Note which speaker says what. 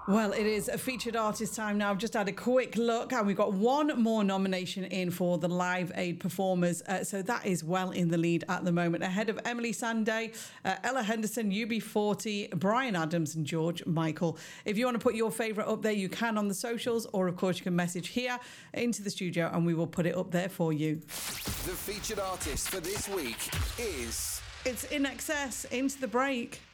Speaker 1: Well, it is a featured artist time now. I've just had a quick look and we've got one more nomination in for the Live Aid performers. So that is well in the lead at the moment, ahead of Emily Sandé, Ella Henderson, UB40, Brian Adams and George Michael. If you want to put your favourite up there, you can on the socials, or of course you can message here into the studio and we will put it up there for you.
Speaker 2: The featured artist for this week is...
Speaker 1: It's INXS, Into the Break.